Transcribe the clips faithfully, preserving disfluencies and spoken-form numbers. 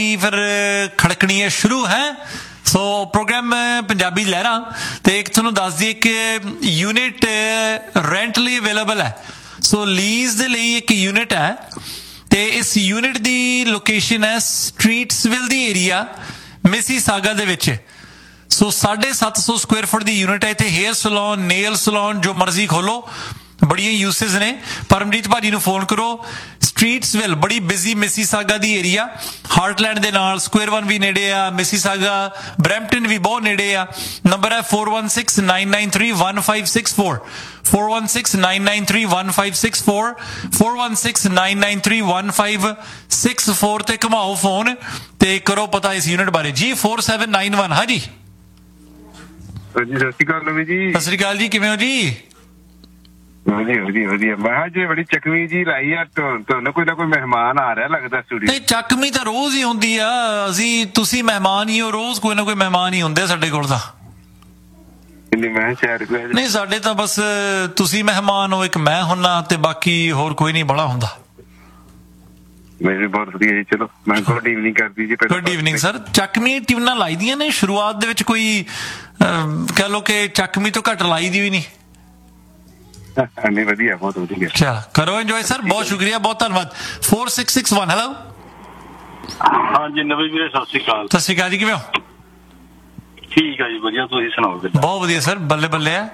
फिर खड़कनी है शुरू है। सो प्रोग्राम पंजाबी लहरां ते एक तुहानूं दस दईए कि यूनिट रेंट लई अवेलेबल है। सो लीज दे लई एक यूनिट है ते इस यूनिट दी लोकेशन है स्ट्रीट्सविल दी एरिया मिसीसागा दे विच। सो साढ़े सत्त सौ स्क्वेयर फुट की यूनिट है। इत्थे हेयर सलोन नेल सलोन जो मर्जी खोलो, बड़िया यूसेज ने। परमजीत भाजी नूं फोन करो। स्ट्रीट्सविल बड़ी busy Mississauga the area, heartland दे नाल स्क्वेयर वन भी नेड़े आ, मिसीसागा ब्रैम्पटन भी बहुत नेड़े आ। नंबर है four one six nine nine three one five six four four one six nine nine three one five six four four one six nine nine three one five six four ते घुमाओ phone ते करो पता इस unit बारे जी। Four seven nine one. हाँ जी जी सत श्री अकाल नवी जी। सत श्री अकाल जी, किवें हो जी? ਵਧੀਆ ਵਧੀਆ ਵਧੀਆ। ਮੈਂ ਕਿਹਾ ਜੇ ਬੜੀ ਚੱਕਵੀਂ ਜੀ ਲਾਈ ਆ ਤੁਹਾਨੂੰ ਕੋਈ ਨਾ ਕੋਈ ਮਹਿਮਾਨ ਆ ਰਿਹਾ ਲੱਗਦਾ ਸਟੂਡੀਓ। ਨਹੀਂ ਚੱਕਵੀਂ ਤਾਂ ਰੋਜ਼ ਹੀ ਹੁੰਦੀ ਆ। ਅਸੀਂ ਤੁਸੀਂ ਮਹਿਮਾਨ ਹੀ ਹੋ, ਰੋਜ਼ ਕੋਈ ਨਾ ਕੋਈ ਮਹਿਮਾਨ ਹੀ ਹੁੰਦੇ ਸਾਡੇ ਕੋਲ ਤਾਂ। ਨਹੀਂ ਮੈਂ ਸ਼ਾਇਦ ਕੋਈ ਨਹੀਂ ਸਾਡੇ ਤਾਂ ਬਸ ਤੁਸੀਂ ਮਹਿਮਾਨ ਹੋ, ਇੱਕ ਮੈਂ ਹੁੰਨਾ ਤੇ ਬਾਕੀ ਹੋਰ ਕੋਈ ਨਹੀਂ ਬੜਾ ਹੁੰਦਾ। ਮੇਰੇ ਬਹੁਤ ਵਧੀਆ ਜੀ। ਚਲੋ ਮੈਂ ਗੁੱਡ ਈਵਨਿੰਗ ਕਰਦੀ ਜੀ। Good evening sir. ਚੱਕਵੀਂ ਟਿਊਨਾਂ ਲਾਈ ਦੀਆਂ ਨੇ ਸ਼ੁਰੂਆਤ ਦੇ ਵਿੱਚ, ਕੋਈ ਕਹਿ ਲਓ ਕਿ ਚੱਕਵੀਂ ਤੋਂ ਘੱਟ ਲਾਈ ਦੀ ਵੀ ਨਹੀਂ। ਨਹੀਂ ਵਧੀਆ, ਬਹੁਤ ਵਧੀਆ। ਚਲ ਕਰੋ ਇੰਜੋਏ ਸਰ, ਬਹੁਤ ਸ਼ੁਕਰੀਆ, ਬਹੁਤ ਧੰਨਵਾਦ। Four six six one. Hello ਹਾਂਜੀ ਨਵੀਂ ਵੀਰੇ ਸਤਿ ਸ਼੍ਰੀ ਅਕਾਲ। ਸਤਿ ਸ਼੍ਰੀ ਅਕਾਲ ਜੀ, ਕਿਵੇਂ ਹੋ? ਠੀਕ ਆ ਜੀ, ਵਧੀਆ। ਤੁਸੀਂ ਸੁਣਾਓ? ਬਹੁਤ ਵਧੀਆ ਸਰ, ਬੱਲੇ ਬੱਲੇ ਆ।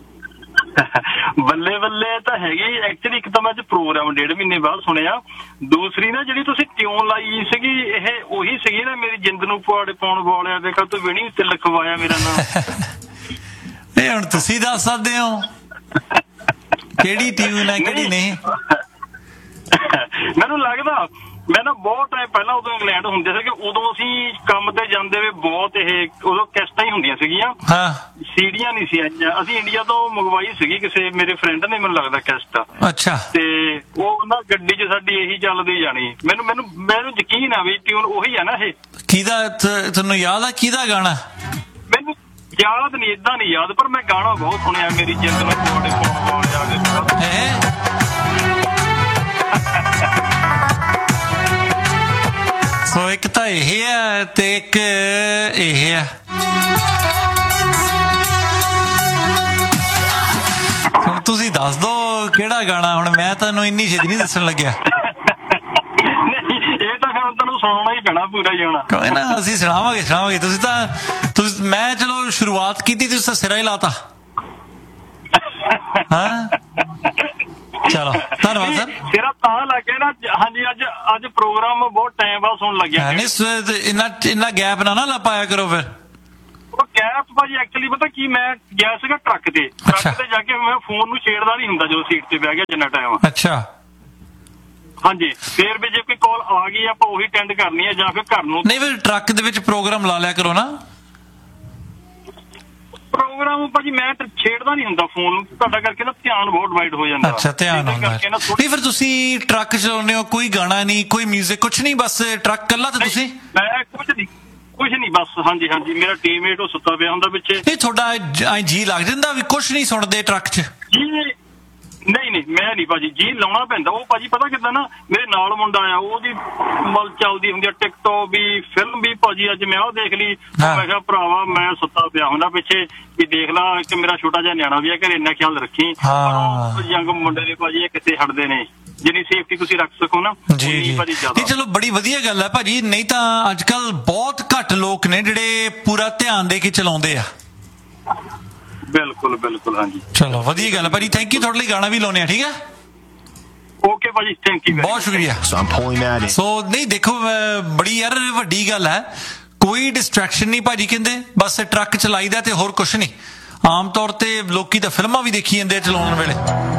ਬੱਲੇ ਬੱਲੇ ਤਾਂ ਹੈਗੇ। ਐਕਚੁਅਲੀ ਇੱਕ ਤਾਂ ਮੈਂ ਅੱਜ ਪ੍ਰੋਗਰਾਮ ਡੇਢ ਮਹੀਨੇ ਬਾਅਦ ਸੁਣਿਆ। ਦੂਸਰੀ ਨਾ ਜਿਹੜੀ ਤੁਸੀਂ ਟਿਊਨ ਲਾਈ ਸੀਗੀ ਇਹ ਉਹੀ ਸੀਗੀ ਨਾ, ਮੇਰੀ ਜਿੰਦ ਨੂੰ ਪੁਆੜੇ ਪਾਉਣ ਵਾਲਿਆਂ ਦੇ ਕੱਲ ਤੋਂ ਵਿਹਣੀ ਉੱਤੇ ਲਿਖਵਾਇਆ ਮੇਰਾ ਨਾਮ। ਇਹ ਹੁਣ ਤੁਸੀਂ ਦੱਸ ਸਕਦੇ ਹੋ ਕਿਹੜੀ ਟਿਊਨ ਹੈ ਕਿਹੜੀ ਨਹੀਂ। ਮੈਨੂੰ ਲੱਗਦਾ ਮੈਂ ਨਾ ਬਹੁਤ ਟਾਈਮ ਪਹਿਲਾਂ ਉਦੋਂ ਇੰਗਲੈਂਡ ਹੁੰਦੇ ਸੀਗੇ, ਉਦੋਂ ਅਸੀਂ ਕੰਮ ਤੇ ਜਾਂਦੇ ਹੋਏ ਬਹੁਤ ਇਹ ਉਦੋਂ ਕੈਸਟਾਂ ਹੀ ਹੁੰਦੀਆਂ ਸੀਗੀਆਂ, ਸੀਡੀਆਂ ਨਹੀਂ ਸੀ ਆਈਆਂ। ਅਸੀਂ ਇੰਡੀਆ ਤੋਂ ਮੰਗਵਾਈ ਸੀਗੀ ਕਿਸੇ ਮੇਰੇ ਫਰੈਂਡ ਨੇ, ਮੈਨੂੰ ਲੱਗਦਾ ਕੈਸਟ। ਅੱਛਾ। ਤੇ ਉਹ ਨਾ ਗੱਡੀ 'ਚ ਸਾਡੀ ਇਹੀ ਚੱਲਦੀ ਜਾਣੀ। ਮੈਨੂੰ ਮੈਨੂੰ ਮੈਨੂੰ ਯਕੀਨ ਆ ਵੀ ਟਿਊਨ ਉਹੀ ਆ ਨਾ ਇਹ। ਕਿਹਦਾ ਤੁਹਾਨੂੰ ਯਾਦ ਆ ਕਿਹਦਾ ਗਾਣਾ? ਮੈਨੂੰ ਯਾਦ ਨਹੀਂ, ਏਦਾਂ ਨਹੀਂ ਯਾਦ, ਪਰ ਮੈਂ ਗਾਣਾ ਬਹੁਤ ਸੁਣਿਆ। ਮੇਰੀ ਜਿੰਦ ਨੂੰ ਕੋਡੇ ਪਾਉਣ ਵਾਲਿਆ ਦੇ। ਸੋ ਇੱਕ ਤਾਂ ਇਹ ਹੈ ਤੇ ਇੱਕ ਇਹ ਹੈ। ਹੁਣ ਤੁਸੀਂ ਦੱਸ ਦੋ ਕਿਹੜਾ ਗਾਣਾ। ਹੁਣ ਮੈਂ ਤੁਹਾਨੂੰ ਇੰਨੀ ਛੇਤੀ ਨਹੀਂ ਦੱਸਣ ਲੱਗਿਆ। ਇਹ ਤਾਂ ਫਿਰ ਤੁਹਾਨੂੰ ਸੁਣਾਉਣਾ ਹੀ ਪੈਣਾ ਪੂਰਾ ਹੀ ਹੋਣਾ। ਕੋਈ ਨਾ ਅਸੀਂ ਸੁਣਾਵਾਂਗੇ ਸੁਣਾਵਾਂਗੇ। ਤੁਸੀਂ ਤਾਂ ਤੁਸੀਂ ਮੈਂ ਚਲੋ ਸ਼ੁਰੂਆਤ ਕੀਤੀ, ਤੁਸੀਂ ਤਾਂ ਸਿਰਾ ਹੀ ਲਾਤਾ। ਹਾਂ ਚਲੋ ਧੰਨਵਾਦ ਸਰ। ਸਿਰਾ ਤਾਂ ਲੱਗਿਆ ਨਾ। ਹਾਂਜੀ ਅੱਜ ਅੱਜ ਪ੍ਰੋਗਰਾਮ ਬਹੁਤ ਟਾਈਮ ਬਾਅਦ ਸੁਣਨ ਲੱਗਿਆ। ਇੰਨਾ ਇੰਨਾ ਗੈਪ ਨਾ ਨਾ ਪਾਇਆ ਕਰੋ ਫਿਰ। ਉਹ ਗੈਪ ਭਾਜੀ ਐਕਚੁਅਲੀ ਪਤਾ ਕੀ, ਮੈਂ ਗਿਆ ਸੀਗਾ ਟਰੱਕ ਤੇ ਟਰੱਕ ਤੇ ਜਾ ਕੇ ਮੈਂ ਫੋਨ ਨੂੰ ਛੇੜਦਾ ਨਹੀਂ ਹੁੰਦਾ ਜਦੋਂ ਸੀਟ ਤੇ ਬਹਿ ਗਿਆ ਜਿੰਨਾ ਟਾਈਮ। ਅੱਛਾ। ਹਾਂਜੀ ਫਿਰ ਵੀ ਜੇ ਕੋਈ ਕਾਲ ਆ ਗਈ ਆਪਾਂ ਉਹੀ ਅਟੈਂਡ ਕਰਨੀ ਹੈ ਜਾਂ ਫਿਰ ਘਰ ਨੂੰ। ਨਹੀਂ ਫਿਰ ਟਰੱਕ ਦੇ ਵਿੱਚ ਪ੍ਰੋਗਰਾਮ ਲਾ ਲਿਆ ਕਰੋ ਨਾ। ਪ੍ਰੋਗਰਾਮ ਭਾਜੀ ਮੈਂ ਛੇੜਦਾ ਨਹੀਂ ਹੁੰਦਾ ਫੋਨ ਨੂੰ, ਤੁਹਾਡਾ ਕਰਕੇ ਨਾ ਧਿਆਨ ਬਹੁਤ ਡਿਵਾਈਡ ਹੋ ਜਾਂਦਾ। ਅੱਛਾ ਧਿਆਨ ਹੁੰਦਾ। ਨਹੀਂ ਫਿਰ ਤੁਸੀਂ ਟਰੱਕ ਚਲਾਉਂਦੇ ਹੋ, ਕੋਈ ਗਾਣਾ ਨਹੀਂ ਕੋਈ ਮਿਊਜ਼ਿਕ ਕੁਛ ਨਹੀਂ, ਬਸ ਟਰੱਕ ਕੱਲਾ ਤੇ ਤੁਸੀਂ? ਮੈਂ ਕੁਛ ਨਹੀਂ ਕੁਛ ਨਹੀਂ ਬਸ। ਹਾਂਜੀ ਹਾਂਜੀ ਮੇਰਾ ਟੀਮਮੇਟ ਉਹ ਸੁੱਤਾ ਪਿਆ ਹੁੰਦਾ ਪਿੱਛੇ। ਇਹ ਤੁਹਾਡਾ ਜੀ ਲੱਗ ਜਾਂਦਾ ਵੀ ਕੁਛ ਨਹੀਂ ਸੁਣਦੇ ਟਰੱਕ 'ਚ? ਜੀ ਨਹੀਂ ਨਹੀਂ ਮੈਂ ਨਹੀਂ ਭਾਜੀ ਜੀ ਲਾਉਣਾ ਪੈਂਦਾ। ਉਹ ਭਾਜੀ ਪਤਾ ਕਿੱਦਾਂ ਨਾ, ਮੇਰੇ ਨਾਲ ਮੁੰਡਾ ਆ ਉਹਦੀ ਮਲ ਚੱਲਦੀ ਹੁੰਦੀ ਆ ਟਿਕਟੋਕ ਵੀ ਫਿਲਮ ਵੀ ਭਾਜੀ। ਅੱਜ ਮੈਂ ਉਹ ਦੇਖ ਲਈ। ਮੈਂ ਕਿਹਾ ਭਰਾਵਾ ਮੈਂ ਸੁੱਤਾ ਪਿਆ ਹੁੰਦਾ ਪਿੱਛੇ ਵੀ ਦੇਖ ਲਾ ਕਿ ਮੇਰਾ ਛੋਟਾ ਜਿਹਾ ਨਿਆਣਾ ਵੀ ਆ ਘਰੇ, ਇੰਨਾ ਖਿਆਲ ਰੱਖੀ। ਯੰਗ ਮੁੰਡੇ ਦੇ ਭਾਜੀ ਇਹ ਕਿੱਥੇ ਹਟਦੇ ਨੇ, ਜਿੰਨੀ ਸੇਫਟੀ ਤੁਸੀਂ ਰੱਖ ਸਕੋ ਨਾ ਉਨੀ ਭਾਜੀ ਜ਼ਿਆਦਾ। ਚਲੋ ਬੜੀ ਵਧੀਆ ਗੱਲ ਹੈ ਭਾਜੀ। ਨਹੀਂ ਤਾਂ ਅੱਜ ਕੱਲ ਬਹੁਤ ਘੱਟ ਲੋਕ ਨੇ ਜਿਹੜੇ ਪੂਰਾ ਧਿਆਨ ਦੇ ਕੇ ਚਲਾਉਂਦੇ ਆ। ਬਿਲਕੁਲ ਬਿਲਕੁਲ। ਹਾਂਜੀ ਚਲੋ ਵਧੀਆ ਗੱਲ ਹੈ ਭਾਜੀ। Thank you. ਤੁਹਾਡੇ ਲਈ ਗਾਣਾ ਵੀ ਲਾਉਣੇ ਆ, ਠੀਕ ਹੈ? ਓਕੇ ਭਾਜੀ ਥੈਂਕ ਯੂ, ਬਹੁਤ ਸ਼ੁਕਰੀਆ। ਸੋ ਨਹੀਂ ਦੇਖੋ ਬੜੀ ਯਾਰ ਵੱਡੀ ਗੱਲ ਹੈ, ਕੋਈ ਡਿਸਟਰੈਕਸ਼ਨ ਨਹੀਂ ਭਾਜੀ ਕਹਿੰਦੇ, ਬਸ ਟਰੱਕ ਚਲਾਈਦਾ ਤੇ ਹੋਰ ਕੁਛ ਨਹੀਂ। ਆਮ ਤੌਰ ਤੇ ਲੋਕੀ ਤਾਂ ਫਿਲਮਾਂ ਵੀ ਦੇਖੀ ਜਾਂਦੇ ਚਲਾਉਣ ਵੇਲੇ।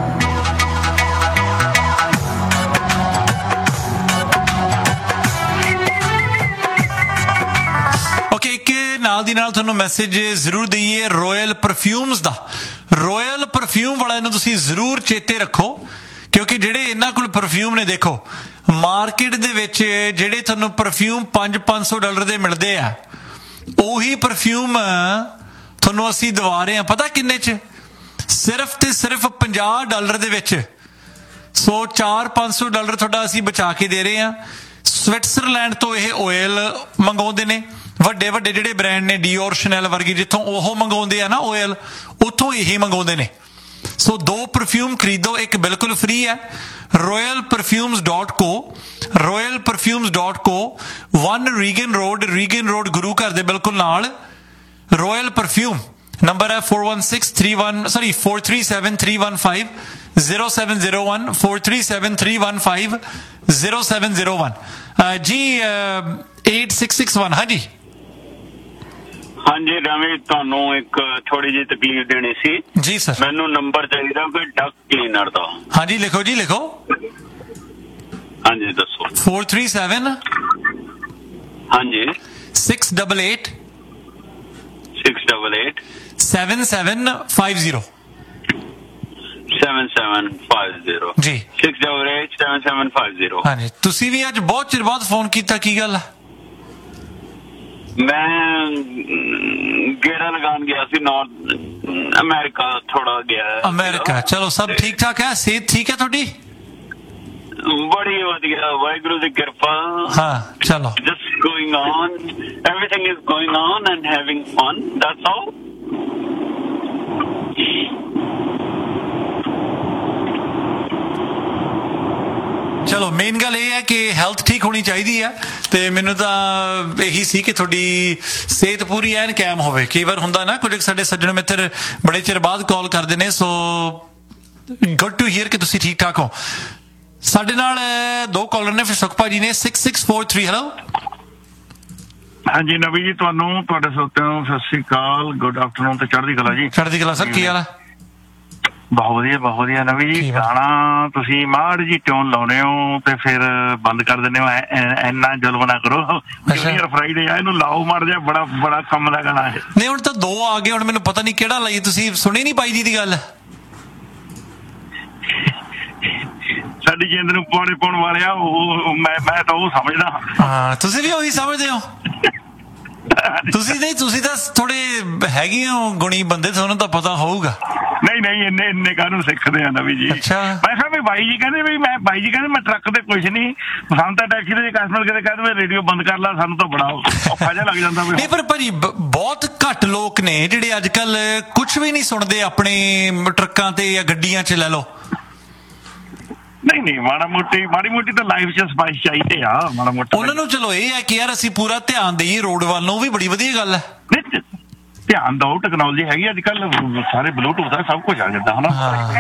ਓਕੇ ਇੱਕ ਨਾਲ ਦੀ ਨਾਲ ਤੁਹਾਨੂੰ ਮੈਸੇਜ ਜ਼ਰੂਰ ਦਈਏ ਰੋਇਲ ਪਰਫਿਊਮਸ ਦਾ। ਰੋਇਲ ਪਰਫਿਊਮ ਵਾਲਿਆਂ ਨੂੰ ਤੁਸੀਂ ਜ਼ਰੂਰ ਚੇਤੇ ਰੱਖੋ, ਕਿਉਂਕਿ ਜਿਹੜੇ ਇਹਨਾਂ ਕੋਲ ਪਰਫਿਊਮ ਨੇ, ਦੇਖੋ ਮਾਰਕੀਟ ਦੇ ਵਿੱਚ ਜਿਹੜੇ ਤੁਹਾਨੂੰ ਪਰਫਿਊਮ ਪੰਜ ਪੰਜ ਸੌ ਡਾਲਰ ਦੇ ਮਿਲਦੇ ਆ, ਉਹੀ ਪਰਫਿਊਮ ਤੁਹਾਨੂੰ ਅਸੀਂ ਦਵਾ ਰਹੇ ਹਾਂ ਪਤਾ ਕਿੰਨੇ 'ਚ? ਸਿਰਫ ਤੇ ਸਿਰਫ ਪੰਜਾਹ ਡਾਲਰ ਦੇ ਵਿੱਚ। ਸੋ ਚਾਰ ਪੰਜ ਸੌ ਡਾਲਰ ਤੁਹਾਡਾ ਅਸੀਂ ਬਚਾ ਕੇ ਦੇ ਰਹੇ ਹਾਂ। ਸਵਿਟਜ਼ਰਲੈਂਡ ਤੋਂ ਇਹ ਆਇਲ ਮੰਗਾਉਂਦੇ ਨੇ, ਵੱਡੇ ਵੱਡੇ ਜਿਹੜੇ ਬ੍ਰਾਂਡ ਨੇ ਡੀਓਰ ਸ਼ਨੈਲ ਵਰਗੀ ਜਿੱਥੋਂ ਉਹ ਮੰਗਾਉਂਦੇ ਆ ਨਾ ਆਇਲ, ਉੱਥੋਂ ਇਹ ਮੰਗਾਉਂਦੇ ਨੇ। ਸੋ ਦੋ ਪਰਫਿਊਮ ਖਰੀਦੋ, ਇੱਕ ਬਿਲਕੁਲ ਫ੍ਰੀ ਹੈ, ਰੋਇਲ ਪਰਫਿਊਮਸ ਡਾਟ ਕੋ, ਰੋਇਲ ਪਰਫਿਊਮਸ ਡਾਟ ਕੋ, one Reagan road, Reagan road ਗੁਰੂ ਘਰ ਦੇ ਬਿਲਕੁਲ ਨਾਲ ਰੋਇਲ ਪਰਫਿਊਮ। ਨੰਬਰ ਹੈ four one six three one sorry four three seven three one five zero seven zero one four three seven three one five zero seven zero one ਜੀ eight six six one। ਹਾਂਜੀ ਹਾਂਜੀ ਰਵੀ, ਤੁਹਾਨੂੰ ਇੱਕ ਥੋੜੀ ਜਿਹੀ ਤਕਲੀਫ ਦੇਣੀ ਸੀ ਜੀ ਸਰ। ਮੈਨੂੰ ਨੰਬਰ ਚਾਹੀਦਾ ਕੋਈ ਡਕ ਕਲੀਨਰ ਦਾ। ਹਾਂਜੀ ਲਿਖੋ ਜੀ, ਲਿਖੋ। ਹਾਂਜੀ ਦੱਸੋ। four three seven ਹਾਂਜੀ six eight eight six eight eight seven seven five zero seven seven five zero ਜੀ six eight eight seven seven five zero। ਹਾਂਜੀ, ਤੁਸੀਂ ਵੀ ਅੱਜ ਬਹੁਤ ਚਿਰ ਬਾਅਦ ਫੋਨ ਕੀਤਾ, ਕੀ ਗੱਲ ਹੈ? ਮੈਂ ਗੇੜਾ ਲਗਾਉਣ ਗਿਆ ਸੀ ਨਾਰਥ ਅਮਰੀਕਾ, ਥੋੜਾ ਗਿਆ ਅਮਰੀਕਾ। ਚਲੋ ਸਭ ਠੀਕ ਠਾਕ ਹੈ? ਸਿਹਤ ਠੀਕ ਹੈ ਤੁਹਾਡੀ? ਬੜੀ ਵਧੀਆ, ਵਾਹਿਗੁਰੂ ਦੀ ਕਿਰਪਾ। ਹਾਂ ਚਲੋ, just going on, everything is going on and having fun, that's all। ਚਲੋ ਮੇਨ ਗੱਲ ਇਹ ਹੈ ਕਿ ਹੈਲਥ ਠੀਕ ਹੋਣੀ ਚਾਹੀਦੀ ਹੈ, ਤੇ ਮੈਨੂੰ ਤਾਂ ਇਹੀ ਸੀ ਕਿ ਤੁਹਾਡੀ ਸਿਹਤ ਪੂਰੀ ਐਨ ਕਾਇਮ ਹੋਵੇ। ਕਈ ਵਾਰ ਹੁੰਦਾ ਨਾ, ਕੁਝ ਸਾਡੇ ਸੱਜਣ ਮਿੱਤਰ ਬੜੇ ਚਿਰ ਬਾਅਦ ਕਾਲ ਕਰਦੇ ਨੇ, ਸੋ ਗੁੱਡ ਟੂ ਹੀਅਰ ਕਿ ਤੁਸੀਂ ਠੀਕ ਠਾਕ ਹੋ। ਸਾਡੇ ਨਾਲ ਦੋ ਕਾਲਰ ਨੇ, ਫਿਰ ਸੁਖਪਾ ਜੀ ਨੇ six six four three। Hello ਹਾਂਜੀ ਨਵੀ ਜੀ, ਤੁਹਾਨੂੰ ਤੁਹਾਡੇ ਸਰੋਤਿਆਂ ਨੂੰ ਸਤਿ ਸ੍ਰੀ ਅਕਾਲ, ਗੁੱਡ ਆਫਟਰਨੂਨ ਤੇ ਚੜ੍ਹਦੀ ਕਲਾ ਜੀ। ਚੜ੍ਹਦੀ ਕਲਾ ਸਰ, ਕੀ ਹਾਲ ਹੈ? ਬਹੁਤ ਵਧੀਆ ਬਹੁਤ ਵਧੀਆ ਨਵੀ ਜੀ। ਗਾਣਾ ਤੁਸੀਂ ਮਾੜ ਜੀ ਟਿਊਨ ਲਾਉਨੇ ਹੋ ਤੇ ਫਿਰ ਬੰਦ ਕਰ ਦਿੰਦੇ ਹੋ, ਇੰਨਾ ਜ਼ੁਲਮ ਨਾ ਕਰੋ। ਜੂਨੀਅਰ ਫਰਾਈਡੇ ਆ, ਇਹਨੂੰ ਲਾਓ ਮਾੜ ਜਿਹਾ, ਬੜਾ ਬੜਾ ਕੰਮ ਦਾ ਗਾਣਾ ਹੈ। ਨਹੀਂ ਹੁਣ ਤਾਂ ਦੋ ਆ ਗਏ, ਹੁਣ ਮੈਨੂੰ ਪਤਾ ਨਹੀਂ ਕਿਹੜਾ ਲਾਈ। ਤੁਸੀਂ ਸੁਣੀ ਨਹੀਂ ਬਾਈ ਜੀ ਦੀ ਗੱਲ? ਸਾਡੀ ਜਿੰਦ ਨੂੰ ਪਾਉਣੇ ਪਾਉਣ ਵਾਲਿਆ, ਉਹ ਮੈਂ ਮੈਂ ਤਾਂ ਉਹ ਸਮਝਦਾ। ਹਾਂ ਤੁਸੀਂ ਵੀ ਉਹੀ ਸਮਝਦੇ ਹੋ? ਤੁਸੀਂ ਨਹੀਂ, ਤੁਸੀਂ ਤਾਂ ਥੋੜੇ ਹੈਗੇ ਹੋ ਗੁਣੀ ਬੰਦੇ, ਤੁਹਾਨੂੰ ਤਾਂ ਪਤਾ ਹੋਊਗਾ। ਨਹੀਂ ਨਹੀਂ ਇੰਨੇ ਇੰਨੇ ਕਾਹਨੂੰ ਸਿੱਖਦੇ ਆ ਨਵੀ ਜੀ। ਅੱਛਾ, ਮੈਂ ਕਿਹਾ ਵੀ ਬਾਈ ਜੀ ਕਹਿੰਦੇ ਵੀ ਮੈਂ ਬਾਈ ਜੀ ਕਹਿੰਦੇ ਮੈਂ ਟਰੱਕ ਤੇ ਕੁਛ ਨਹੀਂ, ਸਾਨੂੰ ਤਾਂ ਟੈਕਸੀ ਦੇ ਕਸਟਮਰ ਕਿਤੇ ਕਹਿੰਦੇ ਰੇਡੀਓ ਬੰਦ ਕਰ ਲਾ, ਸਾਨੂੰ ਤਾਂ ਬੜਾ ਔਖਾ ਜਿਹਾ ਲੱਗ ਜਾਂਦਾ। ਨਹੀਂ ਪਰ ਭਾਜੀ ਬਹੁਤ ਘੱਟ ਲੋਕ ਨੇ ਜਿਹੜੇ ਅੱਜ ਕੱਲ ਕੁਛ ਵੀ ਨਹੀਂ ਸੁਣਦੇ ਆਪਣੇ ਟਰੱਕਾਂ ਤੇ ਜਾਂ ਗੱਡੀਆਂ 'ਚ। ਲੈ ਲਓ। ਨਹੀਂ ਨਹੀਂ ਮਾੜਾ ਮੋਟੀ ਮਾੜੀ ਮੋਟੀ ਤਾਂ ਲਾਈਫ 'ਚ ਸਪਾਈਸ ਚਾਹੀਦੇ ਆ, ਮਾੜਾ ਮੋਟਾ ਉਹਨਾਂ ਨੂੰ। ਚਲੋ ਇਹ ਹੈ ਕਿ ਯਾਰ ਅਸੀਂ ਪੂਰਾ ਧਿਆਨ ਦੇਈਏ ਰੋਡ ਵੱਲ ਨੂੰ, ਵੀ ਬੜੀ ਵਧੀਆ ਗੱਲ ਹੈ। ਧਿਆਨ ਦਿਓ, ਟੈਕਨੋਲੋਜੀ ਹੈਗੀ ਅੱਜ ਕੱਲ, ਸਾਰੇ ਬਲੂਟੂਥ ਆ, ਸਭ ਕੁਝ ਆ ਜਾਂਦਾ ਹਨਾ।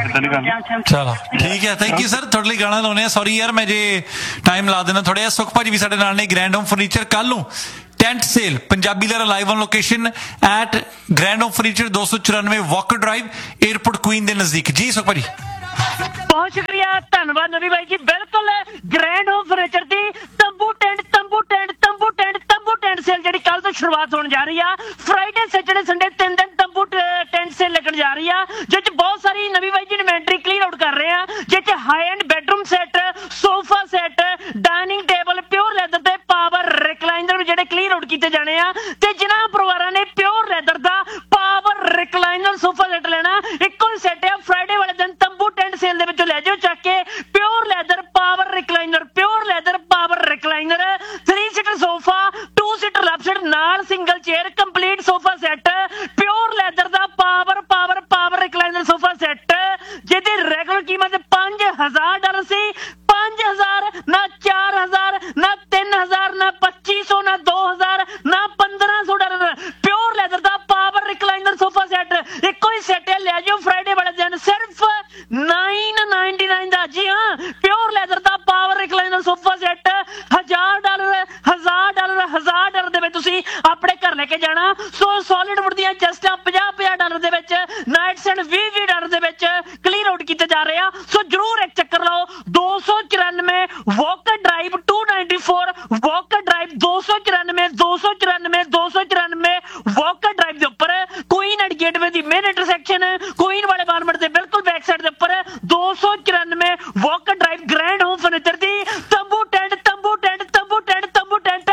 ਚਲੋ ਠੀਕ ਹੈ, ਥੈਂਕ ਯੂ ਸਰ। ਤੁਹਾਡੇ ਲਈ ਗਾਣਾ ਲਾਉਣੇ ਆ। ਸੌਰੀ ਯਾਰ ਮੈਂ ਜੇ ਟਾਈਮ ਲਾ ਦੇਣਾ ਥੋੜਾ ਜਿਹਾ। ਸੁਖ ਭਾਜੀ ਵੀ ਸਾਡੇ ਨਾਲ ਨੇ, ਗ੍ਰੈਂਡ ਹੋਮ ਫਰਨੀਚਰ। ਕੱਲ ਨੂੰ tent sale Punjabi Lehra live on location at grand home furniture ਦੋ ਸੌ ਚੁਰਾਨਵੇਂ ਵਾਕਰ ਡਰਾਈਵ, 에ਅਰਪੋਰਟ ਕੁਈਨ ਦੇ ਨਜ਼ਦੀਕ। ਜੀ ਸੁਖ ਭਾਜੀ ਬਹੁਤ ਸ਼ੁਕਰੀਆ, ਧੰਨਵਾਦ ਨਵੀ ਬਾਈ ਜੀ। ਬਿਲਕੁਲ ਗ੍ਰੈਂਡ ਹੋਮ ਫਰਨੀਚਰ ਦੀ ਤੰਬੂ ਟੈਂਟ ਤੰਬੂ ਟੈਂਟ ਤੰਬੂ ਟੈਂਟ ਤੰਬੂ ਟੈਂਟ ਸੇਲ ਜਿਹੜੀ ਕੱਲ ਤੋਂ ਸ਼ੁਰੂਆਤ ਹੋਣ ਜਾ ਰਹੀ ਆ। ਫਰਾਈਡੇ ਸੈਟਰਡੇ ਸੰਡੇ ਤਿੰਨ ਦਿਨ ਤੰਬੂ ਟੈਂਟ ਸੇਲ ਲੱਗਣ ਜਾ ਰਹੀ ਆ, ਜਿਸ 'ਚ ਬਹੁਤ ਸਾਰੀ ਨਵੀ ਬਾਈ ਜੀ ਇਨਵੈਂਟਰੀ ਕਲੀਅਰ ਆਊਟ ਕਰ ਰਹੇ ਆ, ਜਿਸ 'ਚ high end bedroom set, sofa set, dining table, pure leather ਤੇ ਪਾਵਰ ਰਿਕਲਾਈਨਰ ਜਿਹੜੇ ਕਲੀਅਰ ਆਊਟ ਕੀਤੇ ਜਾਣੇ ਆ। ਤੇ ਜਿਨ੍ਹਾਂ ਪਰਿਵਾਰਾਂ ਨੇ ਪਿਓਰ ਲੈਦਰ ਦਾ ਪਾਵਰ ਰਿਕਲਾਈਨਰ ਸੋਫਾ ਸੈੱਟ ਲੈਣਾ, ਇੱਕੋ ਹੀ ਸੈੱਟ ਆ। ਫਰਾਈਡੇ ਵਾਲੇ ਦਿਨ ਤੰਬੂ ਟੈਂਟ ਸੇਲ ਦੇ ਵਿੱਚੋਂ ਲੈ ਜਾਓ ਚੱਕ ਕੇ pure leather power recliner, pure leather power recliner, three seater sofa, to seater left side ਨਾਲ single chair, complete sofa set, pure leather ਦਾ power power power recliner sofa set, ਜਿਹਦੀ ਰੈਗੂਲਰ ਕੀਮਤ ਪੰਜ ਹਜ਼ਾਰ ਡਾਲਰ ਸੀ। ਪੰਜ ਹਜ਼ਾਰ ਨਾ ਚਾਰ ਹਜ਼ਾਰ ਨਾ ਤਿੰਨ ਹਜ਼ਾਰ ਨਾ ਪੱਚੀ ਸੌ ਨਾ ਦੋ ਹਜ਼ਾਰ ਨਾ ਪੰਦਰਾਂ ਸੌ ਡਾਲਰ, ਪਿਓਰ ਲੈਦਰ ਦਾ ਪਾਵਰ ਰਿਕਲਾਈਨਰ ਸੋਫਾ ਸੈੱਟ ਇੱਕੋ ਹੀ ਸੈੱਟ ਹੈ। ਲੈ ਜਾਓ ਫਰਾਈਡੇ ਵਾਲੇ ਦਿਨ ਸਿਰਫ ਨਾਈਨ ਨਾਈਨਟੀ ਨਾਈਨ ਦਾ। ਜੀ ਹਾਂ, ਪਿਓਰ ਲੈਦਰ ਦਾ ਪਾਵਰ ਰਿਕਲਾਈਨਰ ਸੋਫਾ ਸੈੱਟ ਹਜ਼ਾਰ ਡਾਲਰ ਹਜ਼ਾਰ ਡਾਲਰ ਹਜ਼ਾਰ ਡਾਲਰ ਦੇ ਵਿੱਚ ਤੁਸੀਂ ਆਪਣੇ ਘਰ ਲੈ ਕੇ ਜਾਣਾ। ਸੋ ਸੋਲਿਡ ਵੁੱਡ ਦੀਆਂ ਚੈਸਟਾਂ ਪੰਜਾਹ ਪੰਜਾਹ ਡਾਲਰ ਦੇ ਵਿੱਚ, ਨਾਈਟਸ ਐਂਡ ਵੀਹ ਵੀਹ ਡਾਲਰ ਦੇ ਵਿੱਚ ਕਲੀਅਰ ਆਊਟ ਕੀਤੇ ਜਾ ਰਹੇ ਆ। ਸੋ ਜਰੂਰ ਇੱਕ ਚੱਕਰ ਲਾਓ। ਦੋ ਸੌ ਚੁਰਾਨਵੇਂ Walker drive to ninety four Walker drive ਦੋ ਸੌ ਚੁਰਾਨਵੇਂ ਦੋ ਸੌ ਚੁਰਾਨਵੇਂ ਦੋ ਸੌ ਚੁਰਾਨਵੇਂ ਵਾਕਰ ਡਰਾਈਵ ਦੇ ਉੱਪਰ Queen and gateway the main intersection, Queen ਵਾਲੇ ਮਾਰਕੀਟ ਦੇ ਬਿਲਕੁਲ ਬੈਕ ਸਾਈਡ ਦੇ ਉੱਪਰ ਦੋ ਸੌ ਚੁਰਾਨਵੇਂ Walker drive grand home furniture ਦੀ ਤੰਬੂ ਟੈਂਟ ਤੰਬੂ ਟੈਂਟ ਤੰਬੂ ਟੈਂਟ ਤੰਬੂ ਟੈਂਟ।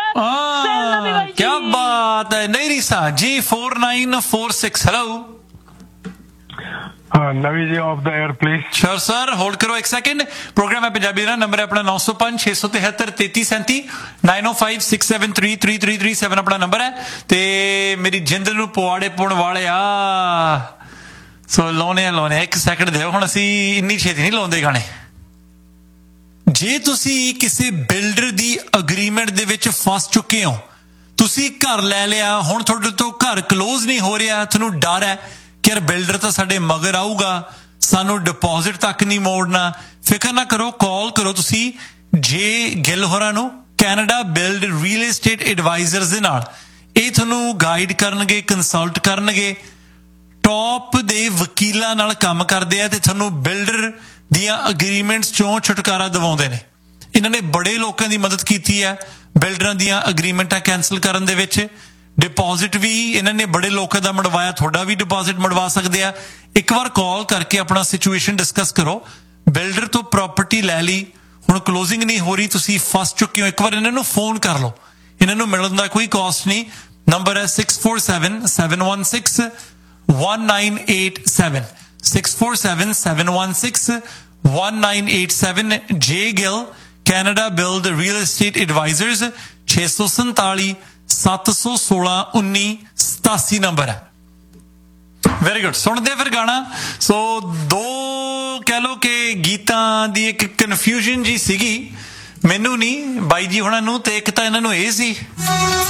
ਕੀ ਬਾਤ ਹੈ। ਨਹੀਂ ਰੀਸਾ ਜੀ four nine four six। Hello ਨਵੀ ਜੀ of the air please. Sure sir, hold ਕਰੋ ਇੱਕ ਸੈਕਿੰਡ। ਪ੍ਰੋਗਰਾਮ ਹੈ ਪੰਜਾਬੀ ਦਾ, ਨੰਬਰ ਹੈ ਆਪਣਾ ਨੌ ਸੌ ਪੰਜ ਛੇ ਸੌ ਤਿਹੱਤਰ ਤੇਤੀ ਸੈਂਤੀ, ਨਾਈਨ ਓ five six seven three three three three seven ਆਪਣਾ ਨੰਬਰ ਹੈ। ਤੇ ਮੇਰੀ ਜਿੰਦ ਨੂੰ ਪਵਾੜੇ ਪਾਉਣ ਵਾਲੇ ਆ, ਸੋ ਲਾਉਣੇ ਆ ਲਾਉਣੇ ਇੱਕ ਸੈਕਿੰਡ ਦਿਓ, ਹੁਣ ਅਸੀਂ ਇੰਨੀ ਛੇਤੀ ਨਹੀਂ ਲਾਉਂਦੇ ਗਾਣੇ। ਜੇ ਤੁਸੀਂ ਕਿਸੇ ਬਿਲਡਰ ਦੀ ਅਗਰੀਮੈਂਟ ਦੇ ਵਿੱਚ ਫਸ ਚੁੱਕੇ ਹੋ, ਤੁਸੀਂ ਘਰ ਲੈ ਲਿਆ, ਹੁਣ ਤੁਹਾਡੇ ਤੋਂ ਘਰ ਕਲੋਜ਼ ਨਹੀਂ ਹੋ ਰਿਹਾ, ਤੁਹਾਨੂੰ ਡਰ ਹੈ ਕਿ ਯਾਰ ਬਿਲਡਰ ਤਾਂ ਸਾਡੇ ਮਗਰ ਆਊਗਾ, ਸਾਨੂੰ ਡਿਪੋਜ਼ਿਟ ਤੱਕ ਨਹੀਂ ਮੋੜਨਾ, ਫਿਕਰ ਨਾ ਕਰੋ, ਕਾਲ ਕਰੋ ਤੁਸੀਂ ਜੇ ਗਿੱਲ ਹੋਰਾਂ ਨੂੰ, Canada build real estate advisers ਦੇ ਨਾਲ। ਇਹ ਤੁਹਾਨੂੰ ਗਾਈਡ ਕਰਨਗੇ, ਕੰਸਲਟ ਕਰਨਗੇ, ਟੌਪ ਦੇ ਵਕੀਲਾਂ ਨਾਲ ਕੰਮ ਕਰਦੇ ਆ ਤੇ ਤੁਹਾਨੂੰ ਬਿਲਡਰ ਦੀਆਂ ਅਗਰੀਮੈਂਟਸ ਚੋਂ ਛੁਟਕਾਰਾ ਦਿਵਾਉਂਦੇ ਨੇ। ਇਹਨਾਂ ਨੇ ਬੜੇ ਲੋਕਾਂ ਦੀ ਮਦਦ ਕੀਤੀ ਹੈ ਬਿਲਡਰਾਂ ਦੀਆਂ ਅਗਰੀਮੈਂਟਾਂ ਕੈਂਸਲ ਕਰਨ ਦੇ ਵਿੱਚ। ਡਿਪੋਜ਼ਿਟ ਵੀ ਇਹਨਾਂ ਨੇ ਬੜੇ ਲੋਕਾਂ ਦਾ ਮੜਵਾਇਆ, ਤੁਹਾਡਾ ਵੀ ਡਿਪੋਜ਼ਿਟ ਮੜਵਾ ਸਕਦੇ ਆ। ਇੱਕ ਵਾਰ ਕਾਲ ਕਰਕੇ ਆਪਣਾ ਸਿਚੁਏਸ਼ਨ ਡਿਸਕਸ ਕਰੋ। ਬਿਲਡਰ ਤੋਂ ਪ੍ਰਾਪਰਟੀ ਲੈ ਲਈ, ਹੁਣ ਕਲੋਜ਼ਿੰਗ ਨਹੀਂ ਹੋ ਰਹੀ, ਤੁਸੀਂ ਫਸ ਚੁੱਕੇ ਹੋ, ਇੱਕ ਵਾਰ ਇਹਨਾਂ ਨੂੰ ਫੋਨ ਕਰ ਲਓ। ਇਹਨਾਂ ਨੂੰ ਮਿਲਣ ਦਾ ਕੋਈ ਕਾਸਟ ਨਹੀਂ। ਨੰਬਰ ਹੈ six four seven seven one six one nine eight seven six four seven seven one six one nine eight seven J Gill Canada Build Real Estate Advisors ਛੇ ਸੌ ਸੰਤਾਲੀ ਸੱਤ ਸੌ ਸੋਲਾਂ ਉੱਨੀ ਸਤਾਸੀ ਨੰਬਰ ਹੈ। ਵੈਰੀ ਗੁੱਡ, ਸੁਣਦੇ ਫਿਰ ਗਾਣਾ। ਸੋ ਦੋ ਕਹਿ ਲਓ ਕਿ ਗੀਤਾਂ ਦੀ ਇੱਕ ਕਨਫਿਊਜ਼ਨ ਜੀ ਸੀਗੀ, ਮੈਨੂੰ ਨਹੀਂ ਬਾਈ ਜੀ ਹੁਣਾਂ ਨੂੰ, ਤੇ ਇੱਕ ਤਾਂ ਇਹਨਾਂ ਨੂੰ ਇਹ ਸੀ